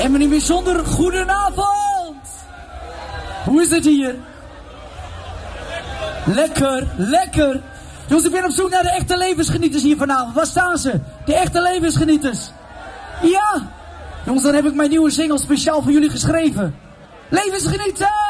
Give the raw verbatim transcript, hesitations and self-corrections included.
En meneer bijzonder, goedenavond. Hoe is het hier? Lekker, lekker. Jongens, ik ben op zoek naar de echte levensgenieters hier vanavond. Waar staan ze? De echte levensgenieters. Ja. Jongens, dan heb ik mijn nieuwe single speciaal voor jullie geschreven. Levensgenieten!